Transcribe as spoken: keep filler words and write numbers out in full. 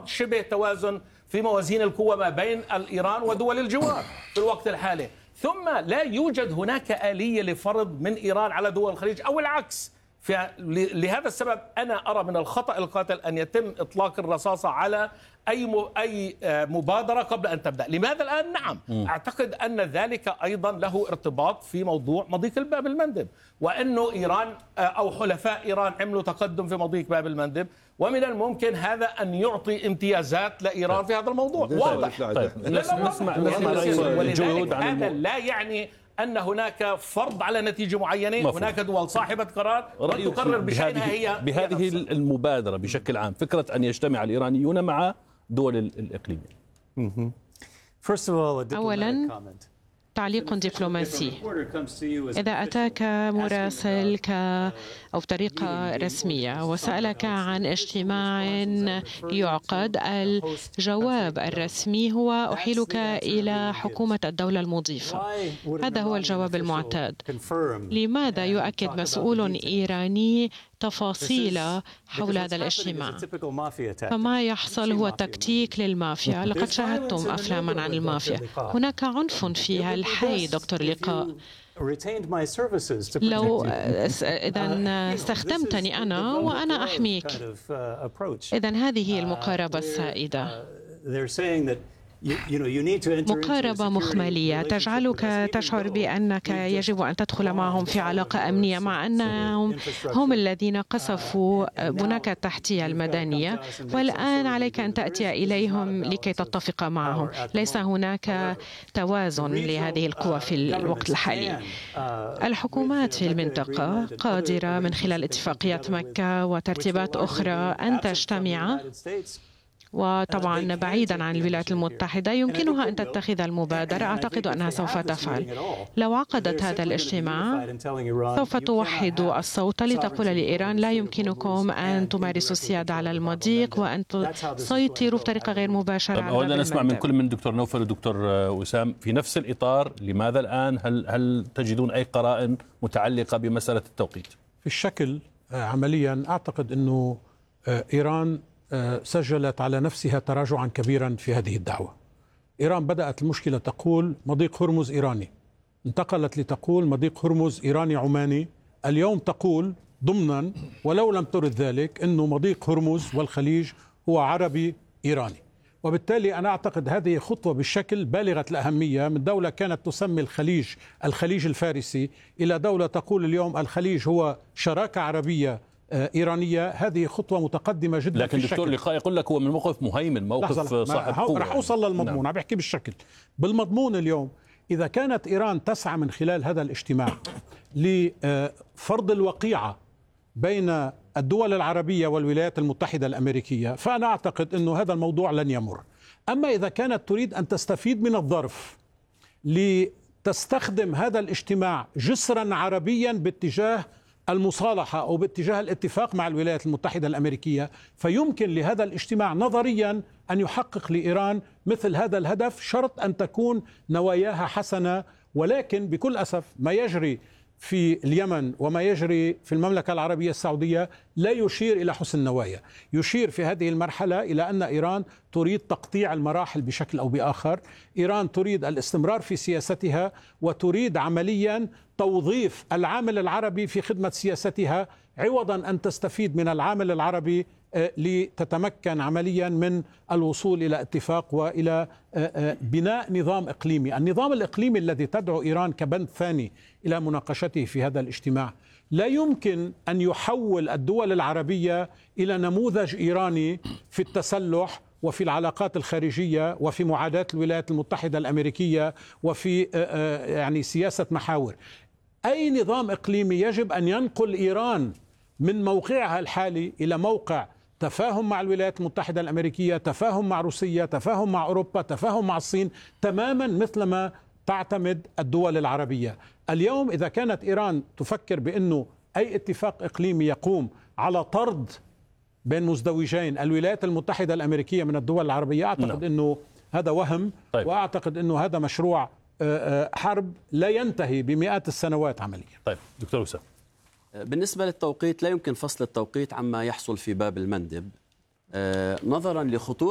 فرض شبه توازن في موازين القوى ما بين إيران ودول الجوار في الوقت الحالي. ثم لا يوجد هناك آلية لفرض من إيران على دول الخليج أو العكس. لهذا السبب أنا أرى من الخطأ القاتل أن يتم إطلاق الرصاصة على أي أي مبادرة قبل أن تبدأ. لماذا الآن؟ نعم، م. أعتقد أن ذلك أيضا له ارتباط في موضوع مضيق باب المندب، وأنه إيران أو حلفاء إيران عملوا تقدم في مضيق باب المندب، ومن الممكن هذا أن يعطي امتيازات لإيران في هذا الموضوع. واضح. طيب. نسمع نسمع ولذلك هذا لا يعني أن هناك فرض على نتيجة معينة. مفهوم. هناك دول صاحبة قرار تقرر بشأنها هي بهذه المبادرة بشكل عام، فكرة أن يجتمع الإيرانيون مع دول الإقليم. أولا تعليق دبلوماسي. إذا أتاك مراسل أو بطريقة رسمية وسألك عن اجتماع يعقد، الجواب الرسمي هو أحيلك إلى حكومة الدولة المضيفة. هذا هو الجواب المعتاد. لماذا يؤكد مسؤول إيراني تفاصيل حول هذا الاجتماع؟ فما يحصل هو تكتيك للمافيا. لقد شاهدتم أفلاما عن المافيا. هناك عنف في الحي دكتور لقاء. لو إذا استخدمتني أنا وأنا أحميك، إذا هذه المقاربة السائدة، مقاربة مخملية تجعلك تشعر بأنك يجب أن تدخل معهم في علاقة أمنية، مع أنهم هم الذين قصفوا بناك التحتية المدنية، والآن عليك أن تأتي إليهم لكي تتفق معهم. ليس هناك توازن لهذه القوى في الوقت الحالي. الحكومات في المنطقة قادرة من خلال اتفاقيات مكة وترتيبات أخرى أن تجتمع، وطبعا بعيدا عن الولايات المتحدة يمكنها أن تتخذ المبادرة. أعتقد أنها سوف تفعل. لو عقدت هذا الاجتماع سوف توحد الصوت لتقول لإيران لا يمكنكم أن تمارسوا السيادة على المضيق وأن تسيطروا بطريقة غير مباشرة على أولا نسمع من كل من دكتور نوفل ودكتور وسام في نفس الإطار. لماذا الآن؟ هل هل تجدون أي قرائن متعلقة بمسألة التوقيت؟ في الشكل عمليا أعتقد أنه إيران سجلت على نفسها تراجعا كبيرا في هذه الدعوة. إيران بدأت المشكلة تقول مضيق هرمز إيراني، انتقلت لتقول مضيق هرمز إيراني عماني، اليوم تقول ضمنا ولو لم ترد ذلك أنه مضيق هرمز والخليج هو عربي إيراني. وبالتالي أنا أعتقد هذه خطوة بالشكل بالغة الأهمية من دولة كانت تسمي الخليج الخليج الفارسي إلى دولة تقول اليوم الخليج هو شراكة عربية إيرانية. هذه خطوة متقدمة جدا. لكن دكتور لقاء يقول لك هو من موقف مهيمن، موقف صاحب قوة. رح أوصل للمضمون. نعم. عم بحكي بالشكل. بالمضمون اليوم إذا كانت إيران تسعى من خلال هذا الاجتماع لفرض الوقيعة بين الدول العربية والولايات المتحدة الأمريكية، فأنا أعتقد أنه هذا الموضوع لن يمر. أما إذا كانت تريد أن تستفيد من الظرف لتستخدم هذا الاجتماع جسرا عربيا باتجاه المصالحة أو باتجاه الاتفاق مع الولايات المتحدة الأمريكية، فيمكن لهذا الاجتماع نظريا أن يحقق لإيران مثل هذا الهدف، شرط أن تكون نواياها حسنة. ولكن بكل أسف ما يجري في اليمن وما يجري في المملكة العربية السعودية لا يشير إلى حسن نوايا، يشير في هذه المرحلة إلى أن إيران تريد تقطيع المراحل بشكل أو بآخر. إيران تريد الاستمرار في سياستها وتريد عمليا توظيف العامل العربي في خدمة سياستها، عوضا أن تستفيد من العامل العربي لتتمكن عمليا من الوصول إلى اتفاق وإلى بناء نظام إقليمي. النظام الإقليمي الذي تدعو إيران كبند ثاني إلى مناقشته في هذا الاجتماع لا يمكن أن يحول الدول العربية إلى نموذج إيراني في التسلح وفي العلاقات الخارجية وفي معاداة الولايات المتحدة الأمريكية وفي يعني سياسة محاور. أي نظام إقليمي يجب أن ينقل إيران من موقعها الحالي إلى موقع تفاهم مع الولايات المتحدة الأمريكية، تفاهم مع روسيا، تفاهم مع أوروبا، تفاهم مع الصين، تماما مثلما تعتمد الدول العربية. اليوم إذا كانت إيران تفكر بأنه أي اتفاق إقليمي يقوم على طرد بين مزدوجين الولايات المتحدة الأمريكية من الدول العربية، أعتقد أنه هذا وهم. طيب. وأعتقد أنه هذا مشروع حرب لا ينتهي بمئات السنوات عمليا. طيب دكتور وسام. بالنسبة للتوقيت لا يمكن فصل التوقيت عما يحصل في باب المندب نظرا لخطورة